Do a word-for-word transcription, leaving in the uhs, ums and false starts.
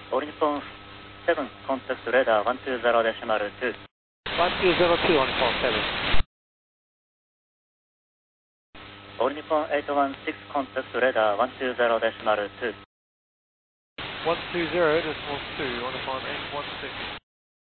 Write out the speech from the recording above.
オリニポンセブン、コンタクトレーダーいちにゼロデシマルに。 いちにゼロに、オリニポンセブン。 オリニポンはちいちろく、コンタクトレーダーいちにゼロデシマルに。 いちにゼロデシマルに、オリニポンはちいちろく。